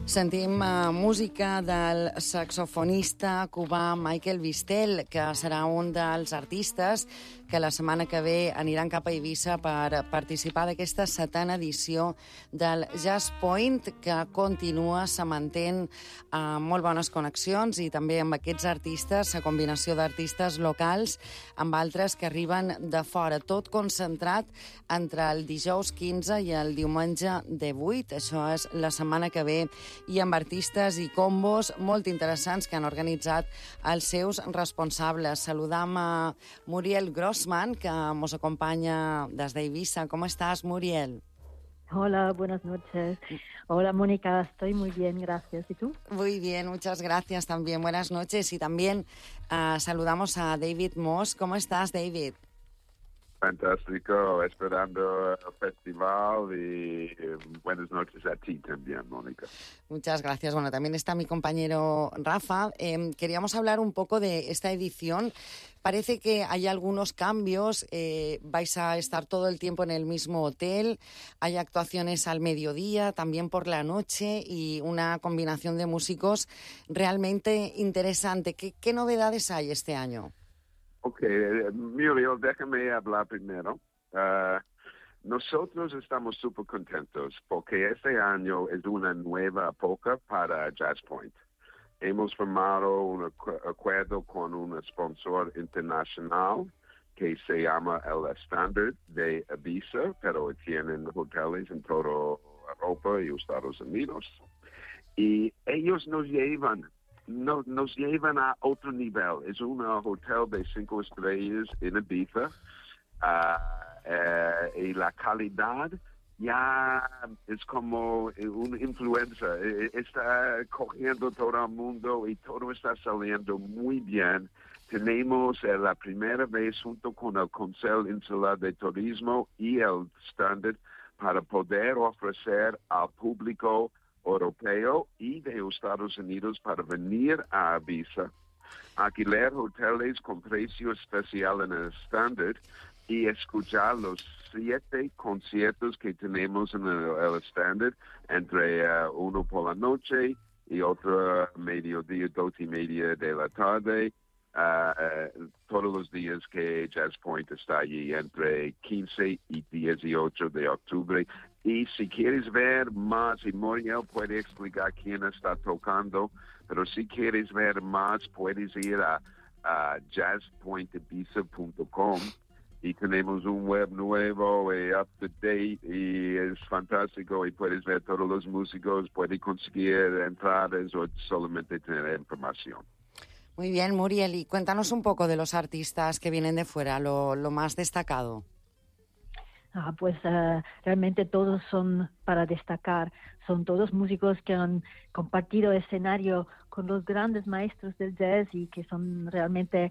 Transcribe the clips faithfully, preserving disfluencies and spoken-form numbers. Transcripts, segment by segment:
Sentim uh, música del saxofonista cubà Michael Vistel, que serà un dels artistes que la setmana que ve aniran cap a Eivissa per participar d'aquesta setena edició del Jazz Point, que continua, se mantén amb molt bones connexions i també amb aquests artistes, la combinació d'artistes locals amb altres que arriben de fora, tot concentrat entre el dijous quinze i el diumenge divuit. Això és la setmana que ve, i amb artistes i combos molt interessants que han organitzat els seus responsables. Saludam a Muriel Grossman, que nos acompaña desde Eivissa. ¿Cómo estás, Muriel? Hola, buenas noches. Hola, Mónica, estoy muy bien, gracias. ¿Y tú? Muy bien, muchas gracias también. Buenas noches. Y también uh, saludamos a David Moss. ¿Cómo estás, David? Fantástico, esperando el festival y buenas noches a ti también, Mónica. Muchas gracias. Bueno, también está mi compañero Rafa. Eh, queríamos hablar un poco de esta edición. Parece que hay algunos cambios, eh, vais a estar todo el tiempo en el mismo hotel, hay actuaciones al mediodía, también por la noche y una combinación de músicos realmente interesante. ¿Qué, qué novedades hay este año? Ok, Muriel, déjame hablar primero. Uh, nosotros estamos súper contentos porque este año es una nueva época para Jazz Point. Hemos firmado un acu- acuerdo con un sponsor internacional que se llama el Standard de Eivissa, pero tienen hoteles en toda Europa y Estados Unidos. Y ellos nos llevan No, nos llevan a otro nivel. Es un hotel de cinco estrellas en Ibiza uh, uh, y la calidad ya es como una influenza. Está cogiendo todo el mundo y todo está saliendo muy bien. Tenemos eh, la primera vez junto con el Consejo Insular de Turismo y el Standard para poder ofrecer al público europeo y de Estados Unidos para venir a Ibiza, alquilar hoteles con precio especial en el Standard y escuchar los siete conciertos que tenemos en el, el Standard, entre uh, uno por la noche y otro mediodía, dos y media de la tarde, uh, uh, todos los días que Jazz Point está allí, entre quince y dieciocho de octubre. Y si quieres ver más, y Muriel puede explicar quién está tocando, pero si quieres ver más, puedes ir a, a jazz point ibiza punto com y tenemos un web nuevo y up to date y es fantástico y puedes ver todos los músicos, puedes conseguir entradas o solamente tener información. Muy bien, Muriel, y cuéntanos un poco de los artistas que vienen de fuera, lo, lo más destacado. Ah, pues uh, realmente todos son para destacar, son todos músicos que han compartido escenario con los grandes maestros del jazz y que son realmente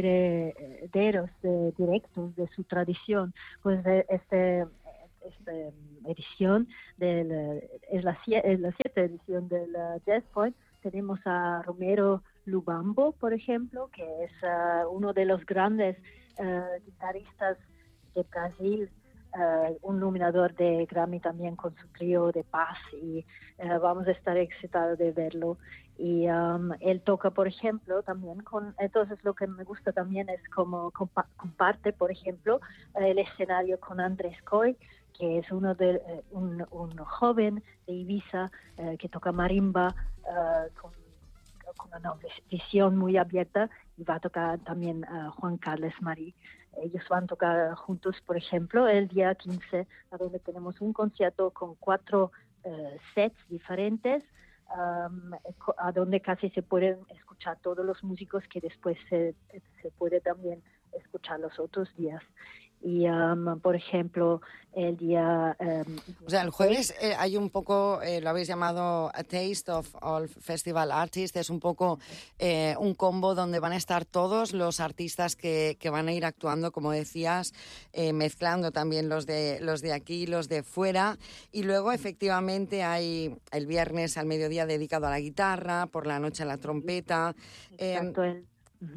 herederos de, directos de su tradición. Pues de este, esta edición, del, es, la, es la siete edición del uh, Jazz Point, tenemos a Romero Lubambo, por ejemplo, que es uh, uno de los grandes uh, guitarristas de Brasil, Uh, un nominador de Grammy también con su trío de paz y uh, vamos a estar excitados de verlo. Y um, él toca, por ejemplo, también con, entonces lo que me gusta también es como compa- comparte, por ejemplo, el escenario con Andrés Coy, que es uno de uh, un, un joven de Ibiza uh, que toca marimba uh, con, con una visión muy abierta, y va a tocar también uh, Juan Carlos Marí. Ellos van a tocar juntos, por ejemplo, el día quince, a donde tenemos un concierto con cuatro uh, sets diferentes, um, a donde casi se pueden escuchar todos los músicos que después se, se puede también escuchar los otros días. Y, um, por ejemplo, el día... Um, o sea, el jueves eh, hay un poco, eh, lo habéis llamado A Taste of All Festival Artists, es un poco eh, un combo donde van a estar todos los artistas que, que van a ir actuando, como decías, eh, mezclando también los de, los de aquí, los de fuera. Y luego, efectivamente, hay el viernes al mediodía dedicado a la guitarra, por la noche a la trompeta. Exacto, Eh, el... Uh-huh.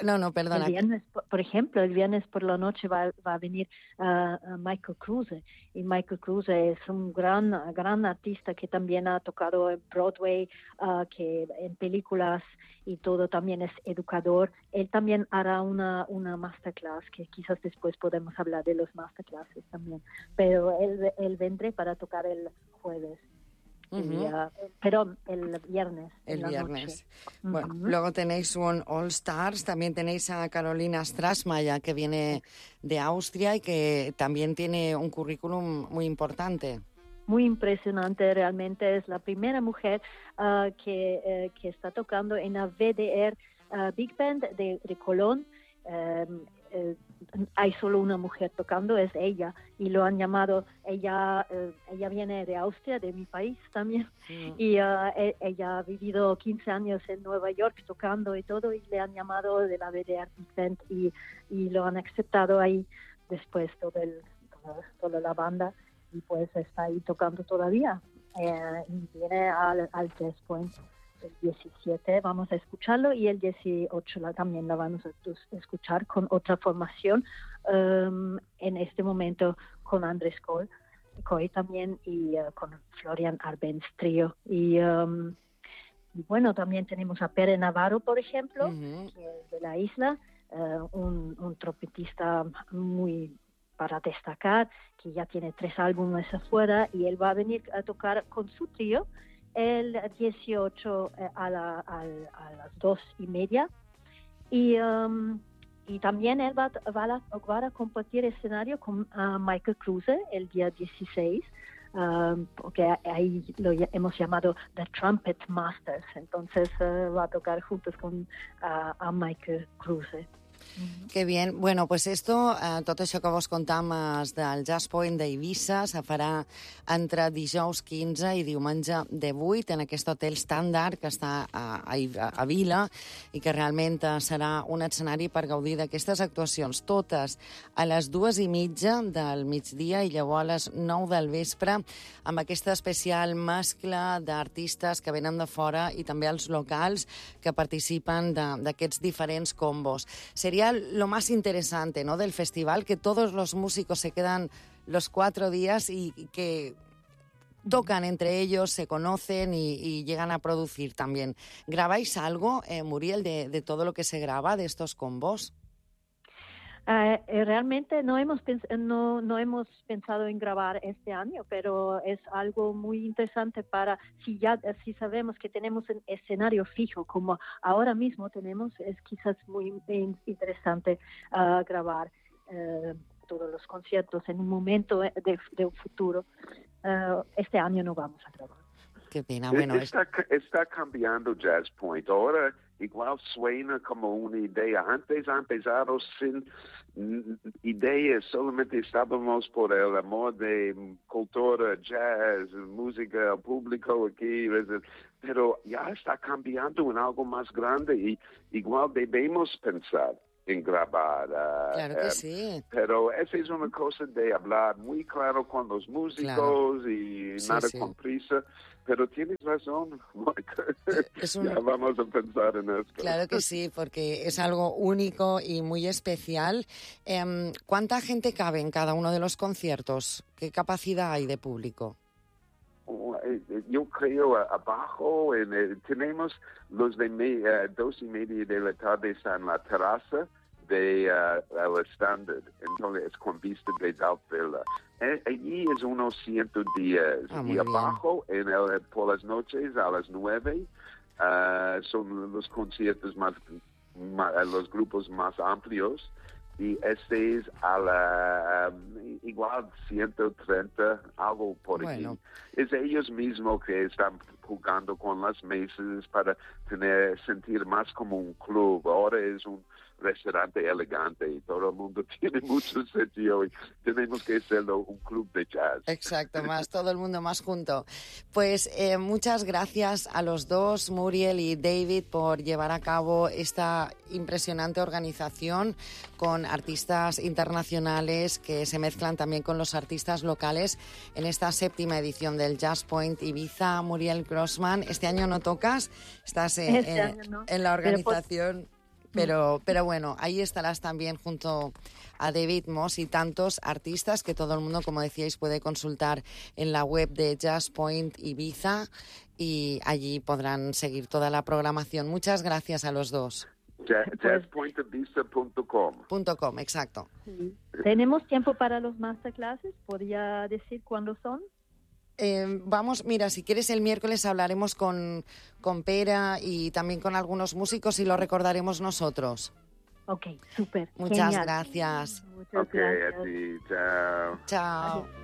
No, no, perdona. El viernes, por ejemplo, el viernes por la noche va, va a venir uh, Michael Kruse. Y Michael Kruse es un gran, gran artista que también ha tocado en Broadway, uh, que en películas y todo, también es educador. Él también hará una, una masterclass, que quizás después podemos hablar de los masterclasses también. Pero él, él vendré para tocar el jueves. Uh-huh. Y, uh, pero el viernes. El viernes. Noche. Bueno, uh-huh. Luego tenéis un All Stars, también tenéis a Carolina Strassmayer, que viene de Austria y que también tiene un currículum muy importante. Muy impresionante, realmente es la primera mujer uh, que, uh, que está tocando en la V D R uh, Big Band de, de Colón. Um, eh, hay solo una mujer tocando, es ella, y lo han llamado, ella eh, ella viene de Austria, de mi país también, sí. y uh, e- ella ha vivido quince años en Nueva York tocando y todo, y le han llamado de la V D R Big y, y lo han aceptado ahí después todo el, todo, toda la banda, y pues está ahí tocando todavía, eh, y viene al, al Jazz Point. El diecisiete vamos a escucharlo y el dieciocho la, también la vamos a escuchar con otra formación, um, en este momento con Andrés Coy, Coy también y uh, con Florian Arbenz trío. Y, um, y bueno, también tenemos a Pere Navarro, por ejemplo, uh-huh. que es de la isla, uh, un, un trompetista muy para destacar, que ya tiene tres álbumes afuera y él va a venir a tocar con su trío el dieciocho eh, a, la, a, a las dos y media y, um, y también él va, va, a, va a compartir escenario con uh, Michael Kruse el día dieciséis, um, porque ahí lo hemos llamado The Trumpet Masters, entonces uh, va a tocar juntos con uh, a Michael Kruse. Que bien. Bueno, pues esto, eh, tot això que vos contam del Jazz Point d'Eivissa se farà entre dijous quinze i diumenge divuit en aquest hotel estàndard que està a, a, a Vila i que realment serà un escenari per gaudir d'aquestes actuacions, totes a les dues i mitja del migdia i llavors a les nou del vespre, amb aquesta especial mescla d'artistes que venen de fora i també els locals que participen d'aquests diferents combos. Sería lo más interesante, ¿no?, del festival, que todos los músicos se quedan los cuatro días y, y que tocan entre ellos, se conocen y, y llegan a producir también. ¿Grabáis algo, eh, Muriel, de, de todo lo que se graba de estos combos? Uh, realmente no hemos, pens- no, no hemos pensado en grabar este año, pero es algo muy interesante para, si ya si sabemos que tenemos un escenario fijo, como ahora mismo tenemos, es quizás muy interesante uh, grabar uh, todos los conciertos en un momento de, de un futuro. Uh, este año no vamos a grabar. Qué pena, bueno. Está, está cambiando Jazz Point. Ahora igual suena como una idea. Antes ha empezado sin ideas, solamente estábamos por el amor de cultura, jazz, música, público aquí, pero ya está cambiando en algo más grande y igual debemos pensar en grabar. Uh, claro que uh, sí. Pero esa es una cosa de hablar muy claro con los músicos, claro. y sí, nada sí. con prisa. Pero tienes razón, Mike. Es un... Ya vamos a pensar en esto. Claro que sí, porque es algo único y muy especial. Eh, ¿Cuánta gente cabe en cada uno de los conciertos? ¿Qué capacidad hay de público? Yo creo abajo en el, tenemos los de me, uh, dos y media de la tarde están en la terraza de uh, el estándar, entonces con vista de Dalvilla. Eh, allí es unos ciento diez ah, y abajo en el, por las noches a las nueve uh, son los conciertos más, más, los grupos más amplios. Y este es a la um, igual ciento treinta, algo por bueno. aquí. Es ellos mismos que están jugando con las mesas para tener sentir más como un club. Ahora es un restaurante elegante y todo el mundo tiene mucho sitio y tenemos que hacerlo un club de jazz. Exacto, más todo el mundo más junto. Pues eh, muchas gracias a los dos, Muriel y David, por llevar a cabo esta impresionante organización con artistas internacionales que se mezclan también con los artistas locales en esta séptima edición del Jazz Point Ibiza. Muriel Grossman, este año no tocas, estás eh, este eh, año no. en la organización. Pero, pero bueno, ahí estarás también junto a David Moss y tantos artistas que todo el mundo, como decíais, puede consultar en la web de Jazz Point Ibiza y allí podrán seguir toda la programación. Muchas gracias a los dos. jazz point ibiza punto com. Punto com, exacto. Sí. ¿Tenemos tiempo para los masterclasses? ¿Podría decir cuándo son? Eh, vamos, mira, si quieres el miércoles hablaremos con, con Pera y también con algunos músicos y lo recordaremos nosotros. Ok, súper. Muchas Genial. gracias. Muchas Ok, gracias. a ti, chao. Chao. Adiós.